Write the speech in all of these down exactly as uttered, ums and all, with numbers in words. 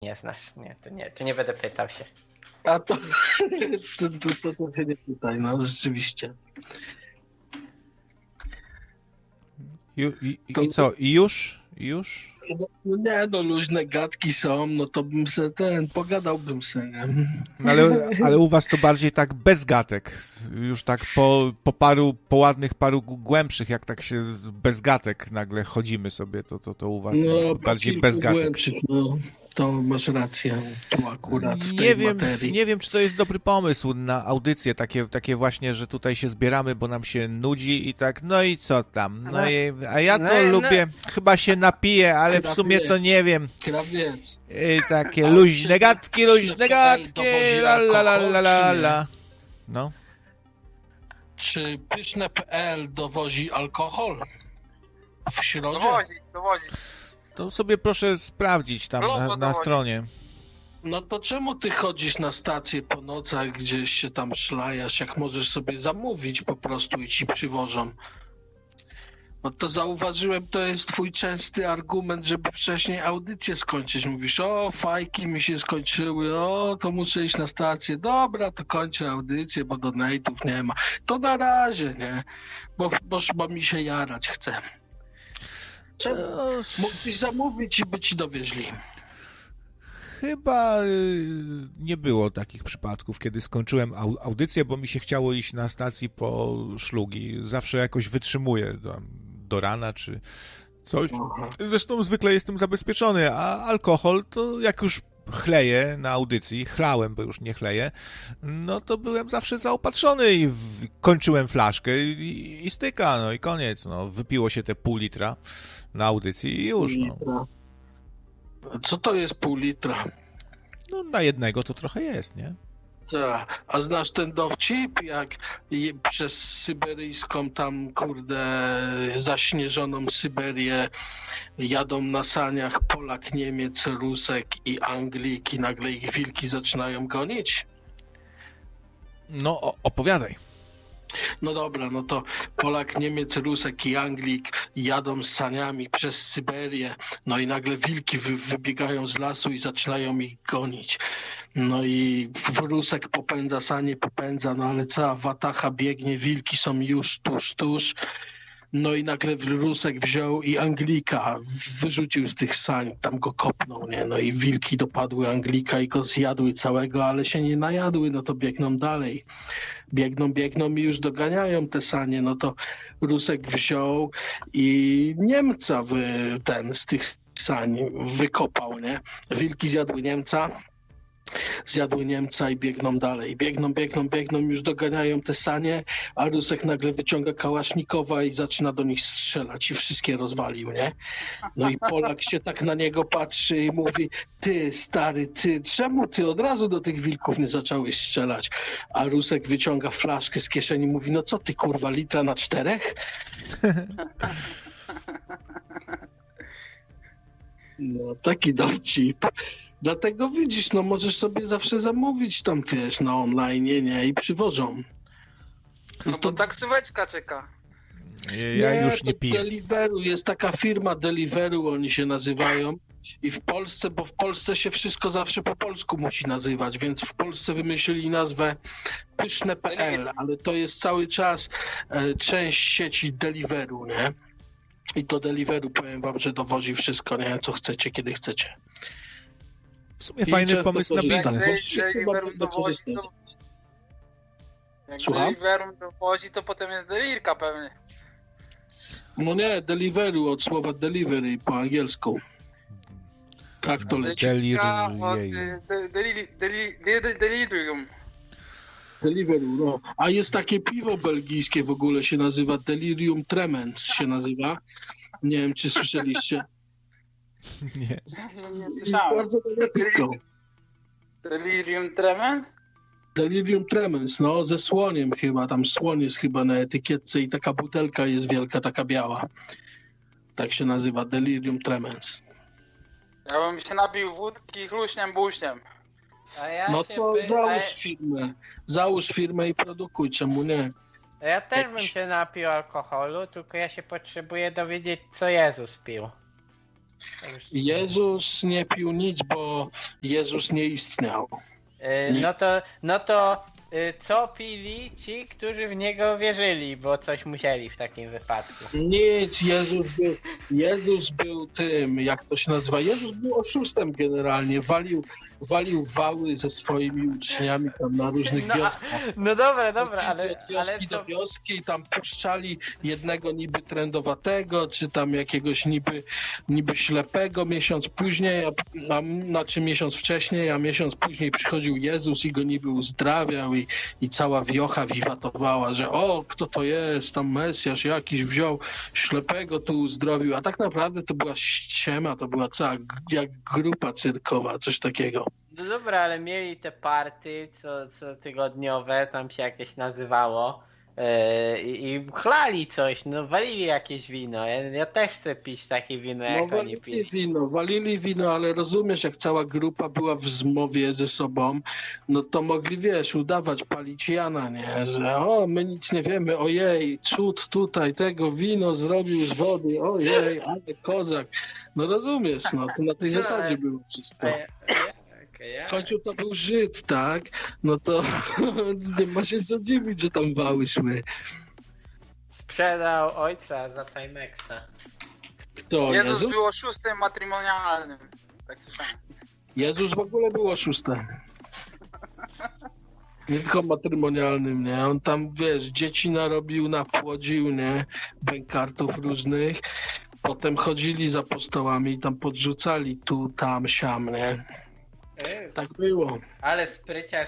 nie znasz. Nie, to nie, to nie będę pytał się. A to, to, to, to, to się nie pytaj, no rzeczywiście. I, i, To- i co, i już? I już? No, no nie, no luźne gadki są, no to bym se ten, pogadałbym se, nie? No ale, ale u was to bardziej tak bez gatek. Już tak po, po paru, po ładnych paru głębszych, jak tak się z- bez gatek nagle chodzimy sobie, to, to, to u was No, po bardziej kilku bez gatek. głębszych, no, to masz rację, tu akurat w tej Nie wiem, materii. nie wiem, czy to jest dobry pomysł na audycję, takie, takie właśnie, że tutaj się zbieramy, bo nam się nudzi i tak, no i co tam? No No. i, a ja to No i- no. lubię, chyba się napiję, ale w sumie to nie wiem. Krawiec. I takie A luźne czy gadki, luźne pyszne gadki, dowozi la la la la la alkohol, czy la. No. Czy pyszne kropka pe el dowozi alkohol w środzie? Dowozi, dowozi. To sobie proszę sprawdzić tam Logo na, na dowodzi. stronie. No to czemu ty chodzisz na stację po nocach, gdzieś się tam szlajasz, jak możesz sobie zamówić po prostu i ci przywożą? No to zauważyłem, to jest twój częsty argument, żeby wcześniej audycję skończyć. Mówisz, o, fajki mi się skończyły, o, to muszę iść na stację. Dobra, to kończę audycję, bo donate'ów nie ma. To na razie, nie? Bo, bo, bo mi się jarać chce. Czemu? No, Mógłbyś zamówić i by ci dowieźli. chyba y, nie było takich przypadków, kiedy skończyłem au- audycję, bo mi się chciało iść na stacji po szlugi. Zawsze jakoś wytrzymuję do, do rana czy coś. Aha. Zresztą zwykle jestem zabezpieczony, a alkohol to jak już chleję na audycji, chlałem, bo już nie chleję, no to byłem zawsze zaopatrzony i w, kończyłem flaszkę i, i styka, no i koniec. No. Wypiło się te pół litra na audycji i już. No. Litra. Co to jest pół litra? No, na jednego to trochę jest, nie? Ta. A znasz ten dowcip, jak je- przez syberyjską tam, kurde, zaśnieżoną Syberię jadą na saniach Polak, Niemiec, Rusek i Anglik i nagle ich wilki zaczynają gonić? No, o, opowiadaj. No dobra, no to Polak, Niemiec, Rusek i Anglik jadą z saniami przez Syberię, no i nagle wilki wy, wybiegają z lasu i zaczynają ich gonić. No i Rusek popędza, sanie popędza, no ale cała watacha biegnie, wilki są już tuż, tuż. No i nagle Rusek wziął i Anglika wyrzucił z tych sań, tam go kopnął, nie? No i wilki dopadły Anglika i go zjadły całego, ale się nie najadły, no to biegną dalej. Biegną, biegną i już doganiają te sanie, no to Rusek wziął i Niemca wy, ten z tych sań wykopał, nie? Wilki zjadły Niemca, zjadły Niemca i biegną dalej. Biegną, biegną, biegną, już doganiają te sanie, a Rusek nagle wyciąga kałasznikowa i zaczyna do nich strzelać i wszystkie rozwalił, nie? No i Polak się tak na niego patrzy i mówi, ty stary, ty, czemu ty od razu do tych wilków nie zacząłeś strzelać? A Rusek wyciąga flaszkę z kieszeni i mówi, no co ty kurwa, litra na czterech? No, taki dowcip. Dlatego widzisz, no możesz sobie zawsze zamówić tam, wiesz, na online, nie, i przywożą. No to taksóweczka czeka. Ja już nie to piję. Deliveru, jest taka firma Deliveru, oni się nazywają. I w Polsce, bo w Polsce się wszystko zawsze po polsku musi nazywać, więc w Polsce wymyślili nazwę pyszne kropka pe el, ale to jest cały czas e, część sieci Deliveru, nie? I to Deliveru, powiem wam, że dowozi wszystko, nie? Co chcecie, kiedy chcecie. W sumie I fajny często pomysł na korzystam. biznes. Jak Chyba Deliverum będę dowozi, to... korzystać. Jak Słucham? Deliverum dowozi, to potem jest delirka pewnie. No nie, Deliveru od słowa delivery po angielsku. Tak to leci. Delirka od Delirium. y, de- deli- deli- de- de- delirium. Deliveru, no. A jest takie piwo belgijskie w ogóle, się nazywa Delirium Tremens się nazywa. Nie wiem, czy słyszeliście. Nie. Jest bardzo dobre piwo. Delirium tremens? Delirium Tremens, no, ze słoniem chyba, tam słoń jest chyba na etykietce i taka butelka jest wielka, taka biała. Tak się nazywa, Delirium Tremens. Ja bym się napił wódki chluśniem buśniem. A ja No się to by... załóż a, firmę, załóż firmę i produkuj, czemu nie? a ja też bym się napił alkoholu, tylko ja się potrzebuję dowiedzieć, co Jezus pił. To już- Jezus nie pił nic, bo Jezus nie istniał. Y, No to, no to y, co pili ci, którzy w niego wierzyli, bo coś musieli w takim wypadku. Nic, Jezus był, Jezus był tym, jak to się nazywa, Jezus był oszustem generalnie, walił, walił wały ze swoimi uczniami tam na różnych No, a- wioskach. No dobra, dobra, ale, Chodzili od wioski ale do to, wioski i tam puszczali jednego niby trędowatego, czy tam jakiegoś niby, niby ślepego miesiąc później, a, a, znaczy miesiąc wcześniej, a miesiąc później przychodził Jezus i go niby uzdrawiał i, i cała wiocha wiwatowała, że o, kto to jest, tam Mesjasz jakiś wziął ślepego, tu uzdrowił, a tak naprawdę to była ściema, to była cała g- jak grupa cyrkowa, coś takiego. no dobra, ale mieli te party co, co tygodniowe, tam się jakieś nazywało yy, i, i chlali coś, no walili jakieś wino. Ja, ja też chcę pić takie wino, jak No oni walili pili. wino, walili wino, ale rozumiesz, jak cała grupa była w zmowie ze sobą, no to mogli, wiesz, udawać, palić Jana, nie? Że o, my nic nie wiemy, ojej, cud tutaj, tego wino zrobił z wody, ojej, ale kozak. No rozumiesz, no to na tej No, zasadzie ale- było wszystko. A ja- a ja- okej, ja- W końcu to był Żyd, tak? No to nie ma się co dziwić, że tam wały szły. Sprzedał ojca za Timexa. Kto, Jezus Jezus? był oszustem matrymonialnym. Tak słyszałem. Jezus w ogóle był oszustem. Nie tylko matrymonialnym, nie? On tam, wiesz, dzieci narobił, napłodził, nie? Bękartów różnych. Potem chodzili za apostołami i tam podrzucali tu, tam, siam, nie? Yy, Tak było. Ale spryciarz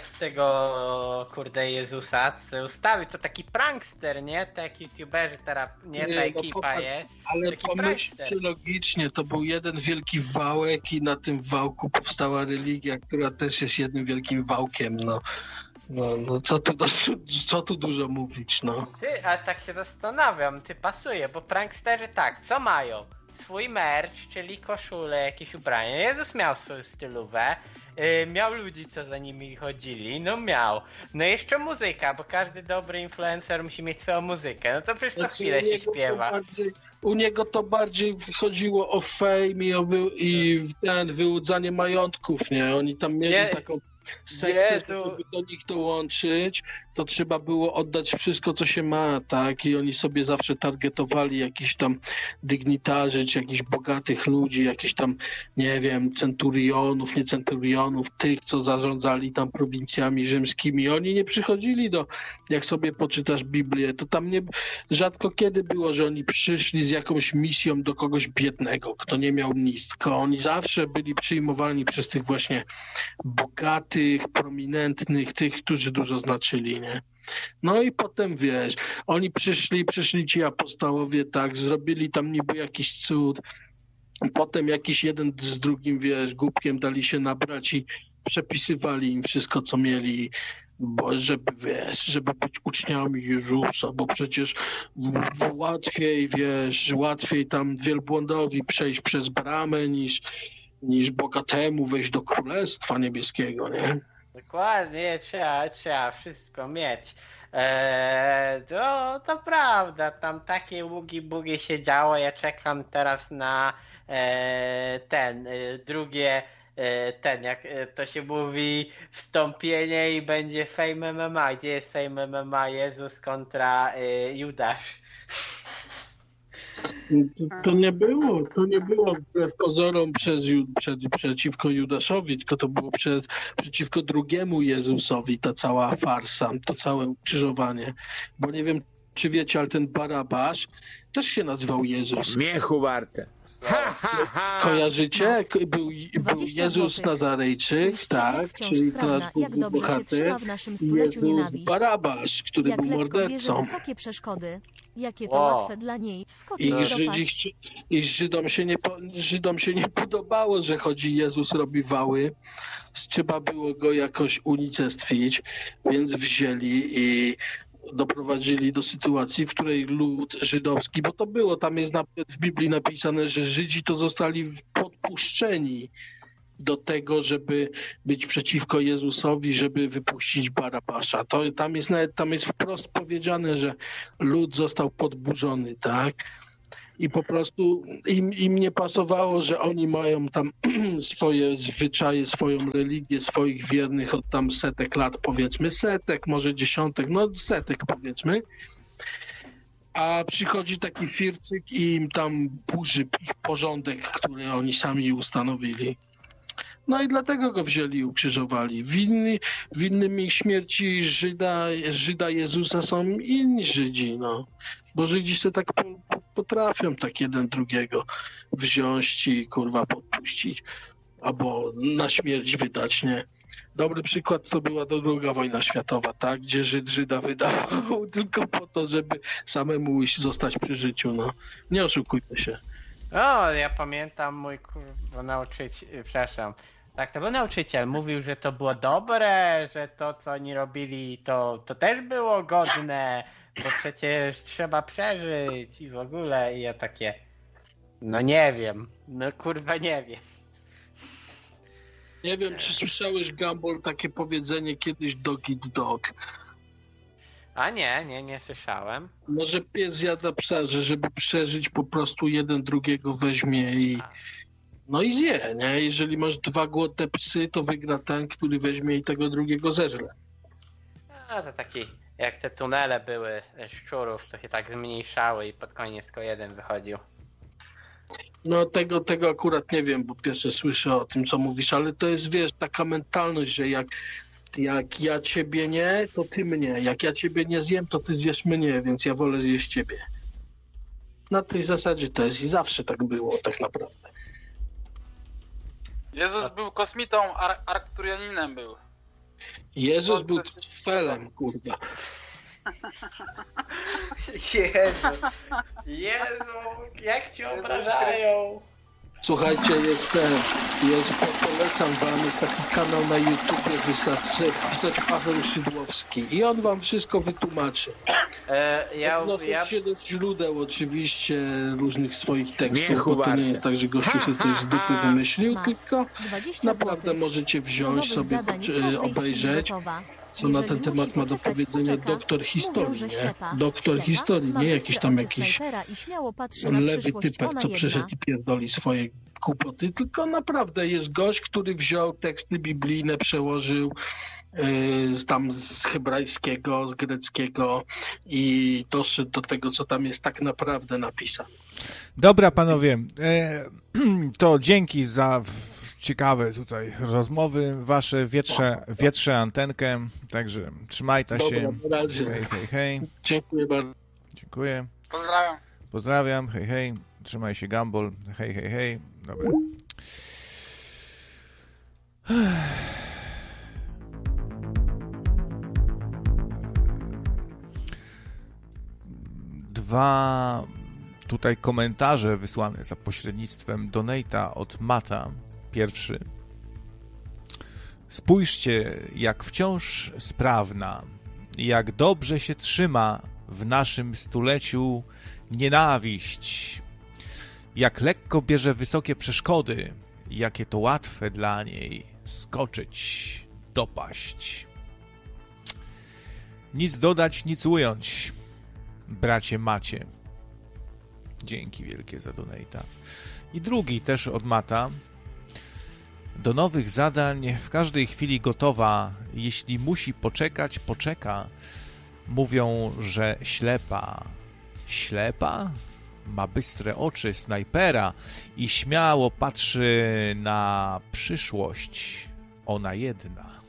tego kurde Jezusa, co ustawił, to taki prankster, nie? Tak youtuberzy teraz, nie, Nie, ta no ekipa popatrz, jest. Ale Taki pomyślcie prankster. logicznie, to był jeden wielki wałek i na tym wałku powstała religia, która też jest jednym wielkim wałkiem, no. No, no co, tu, co tu dużo mówić, no. Ty, a tak się zastanawiam, ty pasuje, bo pranksterzy tak, co mają? Swój merch, czyli koszule, jakieś ubrania. Jezus miał swoją stylówę, yy, miał ludzi, co za nimi chodzili, no miał. No jeszcze muzyka, bo każdy dobry influencer musi mieć swoją muzykę, no to przecież co Znaczy, chwilę u się niego to śpiewa. bardziej- U niego to bardziej chodziło o fame i, o wy, i w ten wyłudzanie majątków, nie? Oni tam mieli Je- taką sektę, to Jezu. żeby do nich dołączyć, to trzeba było oddać wszystko, co się ma, tak? I oni sobie zawsze targetowali jakichś tam dygnitarzy, czy jakichś bogatych ludzi, jakichś tam, nie wiem, centurionów, nie centurionów, tych, co zarządzali tam prowincjami rzymskimi. Oni nie przychodzili do, jak sobie poczytasz Biblię, to tam nie, rzadko kiedy było, że oni przyszli z jakąś misją do kogoś biednego, kto nie miał nic, tylko oni zawsze byli przyjmowani przez tych właśnie bogatych, prominentnych, tych, którzy dużo znaczyli, nie? No i potem, wiesz, oni przyszli, przyszli ci apostołowie, tak, zrobili tam niby jakiś cud, potem jakiś jeden z drugim, wiesz, głupkiem dali się nabrać i przepisywali im wszystko, co mieli, bo żeby, wiesz, żeby być uczniami Jezusa, bo przecież w- łatwiej, wiesz, łatwiej tam wielbłądowi przejść przez bramę niż, niż bogatemu wejść do Królestwa Niebieskiego, nie? Dokładnie, trzeba, trzeba wszystko mieć. Eee, to, to prawda, tam takie ługi-bugi się działo, ja czekam teraz na e, ten, e, drugie, e, ten, jak e, to się mówi, wstąpienie i będzie Fame M M A. Gdzie jest Fame M M A? Jezus kontra e, Judasz. To, to nie było, to nie było wbrew pozorom przez, Ju- przed, przeciwko Judaszowi, tylko to było przed, przeciwko drugiemu Jezusowi, ta cała farsa, to całe ukrzyżowanie. Bo nie wiem, czy wiecie, ale ten Barabasz też się nazywał Jezus. Śmiechu warte. Ha, ha, ha! Kojarzycie? K- Był, był dwadzieścia Jezus złotych. Nazarejczyk, Uczciwie tak, wciąż czyli to sprawna, nasz jak główny dobrze się bohater. trzyma w naszym I stuleciu Jezus nienawiść. Barabasz, który Jak był lekko bierze mordercą. wysokie przeszkody, jakie to Wow. łatwe dla niej, skoczyć I, do Żydzi, paść. chci- I Żydom, się nie, po- Żydom się nie podobało, że chodzi Jezus robi wały. Trzeba było go jakoś unicestwić, więc wzięli i doprowadzili do sytuacji, w której lud żydowski, bo to było, tam jest nawet w Biblii napisane, że Żydzi to zostali podpuszczeni do tego, żeby być przeciwko Jezusowi, żeby wypuścić Barabasza. To tam jest nawet, tam jest wprost powiedziane, że lud został podburzony, tak? i po prostu im, im nie pasowało, że oni mają tam swoje zwyczaje, swoją religię, swoich wiernych od tam setek lat, powiedzmy, setek, może dziesiątek, no setek powiedzmy, a przychodzi taki fircyk i im tam burzy ich porządek, który oni sami ustanowili. No i dlatego go wzięli i ukrzyżowali. Winni, winnymi śmierci Żyda, Żyda Jezusa są inni Żydzi, no. Bo Żydzi sobie tak po, po, potrafią tak jeden drugiego wziąć i kurwa podpuścić, albo na śmierć wydać, nie? Dobry przykład to była druga wojna światowa, tak? Gdzie Żyd Żyda wydawał tylko po to, żeby samemu zostać przy życiu, no. Nie oszukujmy się. O, ja pamiętam mój kurwa nauczyciel, przepraszam, tak, to był nauczyciel, mówił, że to było dobre, że to, co oni robili, to, to też było godne, bo przecież trzeba przeżyć i w ogóle, i ja takie, no nie wiem, no kurwa nie wiem. Nie wiem, czy słyszałeś, Gumball, takie powiedzenie kiedyś dog eat dog. A nie, nie, nie słyszałem. Może pies zjada psa, że żeby przeżyć po prostu jeden drugiego weźmie i no i zje, nie? Jeżeli masz dwa głodne psy, to wygra ten, który weźmie i tego drugiego zeżre. A to taki, jak te tunele były szczurów, to się tak zmniejszały i pod koniec tylko jeden wychodził. No tego, tego akurat nie wiem, bo pierwsze słyszę o tym, co mówisz, ale to jest, wiesz, taka mentalność, że jak Jak ja ciebie nie, to ty mnie. Jak ja ciebie nie zjem, to ty zjesz mnie, więc ja wolę zjeść ciebie. Na tej zasadzie to jest i zawsze tak było, tak naprawdę. Jezus był kosmitą, ar- arkturianinem był. Jezus był felem, kurwa. Jezu, Jezu, jak cię obrażają. Słuchajcie, jest ten, jest, polecam wam, jest taki kanał na YouTubie, wystarczy wpisać Paweł Szydłowski i on wam wszystko wytłumaczy. E, ja, Odnosząc ja... się do źródeł oczywiście różnych swoich tekstów, Wiechu bo to nie warte. jest tak, że gościu sobie coś z dupy wymyślił, Ma. tylko dwadzieścia naprawdę złotych. możecie Do wziąć nowych sobie, zadań czy, w każdej chwili obejrzeć, gotowa. co na Jeżeli ten temat musi ma do poczekać, powiedzenia poczeka. doktor Mówią, historii, że nie? ślepa, Doktor ślepa, historii, ma nie bystre jakiś tam oczy jakiś snajpera i śmiało patrzy na lewy przyszłość. typek, Ona co jedna. przyszedł i pierdoli swoje kłopoty, tylko naprawdę jest gość, który wziął teksty biblijne, przełożył yy, tam z hebrajskiego, z greckiego i doszedł do tego, co tam jest tak naprawdę napisane. Dobra, panowie, e, to dzięki za w- ciekawe tutaj rozmowy wasze, wietrze, wietrze antenkę, także trzymajcie Dobra, się. na razie. Hej, hej, hej. Dziękuję bardzo. Dziękuję. Pozdrawiam. Pozdrawiam, hej, hej. Trzymaj się, Gumball. Hej, hej, hej. Dobra. Dwa tutaj komentarze wysłane za pośrednictwem donata od Mata. Pierwszy. Spójrzcie, jak wciąż sprawna, jak dobrze się trzyma w naszym stuleciu nienawiść, jak lekko bierze wysokie przeszkody, jakie to łatwe dla niej skoczyć, dopaść. Nic dodać, nic ująć, bracie Macie. Dzięki wielkie za donata. I drugi też od Mata. Do nowych zadań w każdej chwili gotowa. Jeśli musi poczekać, poczeka. Mówią, że ślepa. Ślepa? Ma bystre oczy snajpera i śmiało patrzy na przyszłość. Ona jedna.